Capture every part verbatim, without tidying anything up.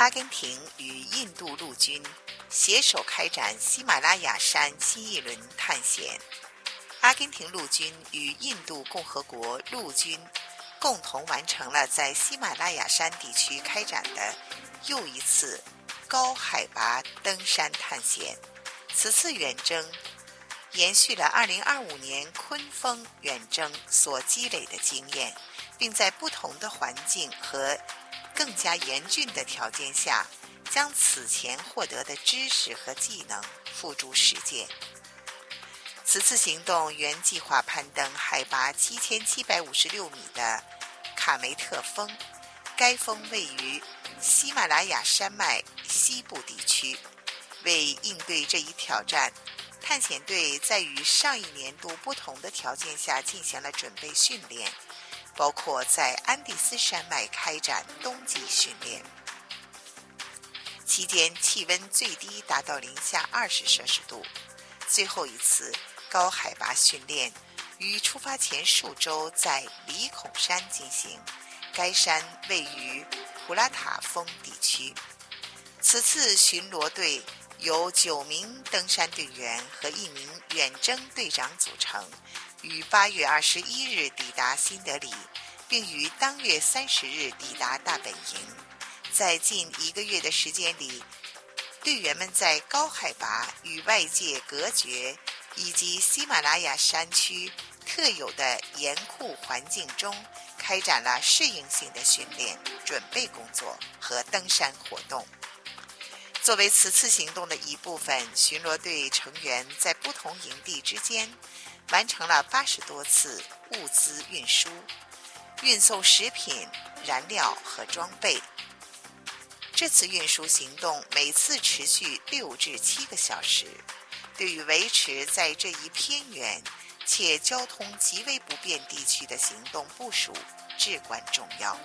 阿根廷与印度陆军携手开展喜马拉雅山新一轮探险。阿根廷陆军与印度共和国陆军共同完成了在喜马拉雅山地区开展的又一次高海拔登山探险。此次远征延续了二零二五年昆峰远征所积累的经验，并在不同的环境和更加严峻的条件下，将此前获得的知识和技能付诸实践。此次行动原计划攀登海拔七千七百五十六米的卡梅特峰，该峰位于喜马拉雅山脉西部地区。为应对这一挑战，探险队在与上一年度不同的条件下进行了准备训练，包括在安第斯山脉开展冬季训练，期间气温最低达到零下二十摄氏度。最后一次高海拔训练于出发前数周在里孔山进行，该山位于普拉塔峰地区。此次巡逻队由九名登山队员和一名远征队长组成，于八月二十一日抵达新德里，并于当月三十日抵达大本营。在近一个月的时间里，队员们在高海拔与外界隔绝以及喜马拉雅山区特有的严酷环境中，开展了适应性的训练、准备工作和登山活动。作为此次行动的一部分，巡逻队成员在不同营地之间完成了八十多次物资运输，运送食品、燃料和装备。这次运输行动每次持续六至七个小时，对于维持在这一偏远且交通极为不便地区的行动部署至关重要。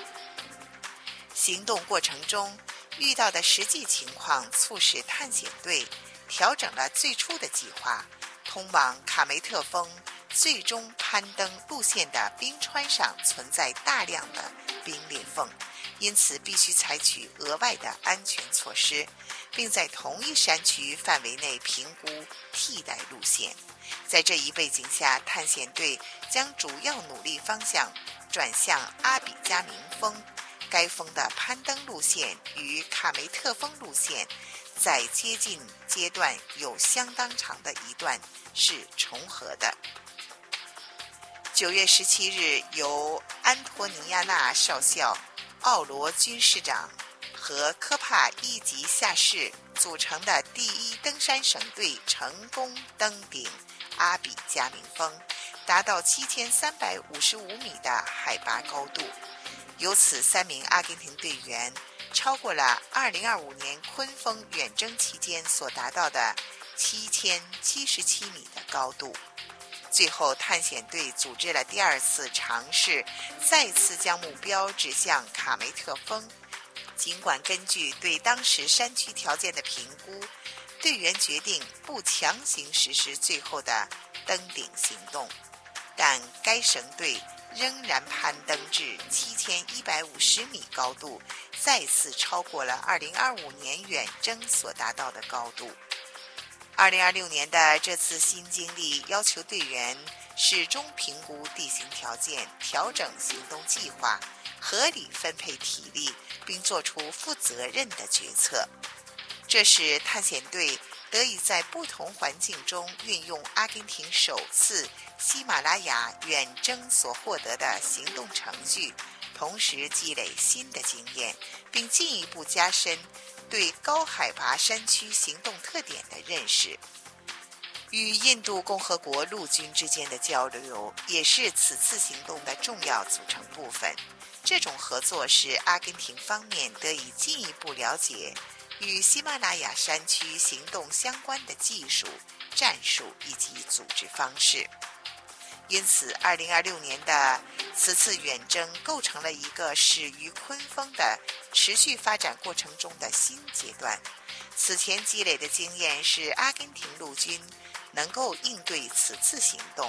行动过程中遇到的实际情况促使探险队调整了最初的计划，通往卡梅特峰最终攀登路线的冰川上存在大量的冰裂缝，因此必须采取额外的安全措施，并在同一山区范围内评估替代路线。在这一背景下，探险队将主要努力方向转向阿比加明峰。该峰的攀登路线与卡梅特峰路线在接近阶段有相当长的一段是重合的。九月十七日，由安托尼亚纳少校、奥罗军士长和科帕一级下士组成的第一登山省队成功登顶阿比加明峰，达到七千三百五十五米的海拔高度。由此，三名阿根廷队员超过了二零二五年昆峰远征期间所达到的七千七十七米的高度。最后，探险队组织了第二次尝试，再次将目标指向卡梅特峰。尽管根据对当时山区条件的评估，队员决定不强行实施最后的登顶行动，但该省队仍然攀登至七千一百五十米高度，再次超过了二零二五年远征所达到的高度。二零二六年的这次新经历要求队员始终评估地形条件，调整行动计划，合理分配体力，并做出负责任的决策。这使探险队得以在不同环境中运用阿根廷首次喜马拉雅远征所获得的行动程序，同时积累新的经验，并进一步加深对高海拔山区行动特点的认识。与印度共和国陆军之间的交流也是此次行动的重要组成部分。这种合作使阿根廷方面得以进一步了解与喜马拉雅山区行动相关的技术、战术以及组织方式。因此二零二六年的此次远征构成了一个始于昆峰的持续发展过程中的新阶段。此前积累的经验使阿根廷陆军能够应对此次行动，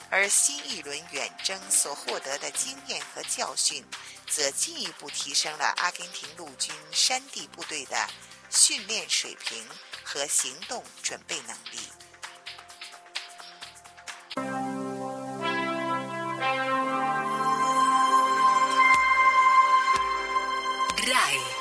而新一轮远征所获得的经验和教训，则进一步提升了阿根廷陆军山地部队的训练水平和行动准备能力。 R A E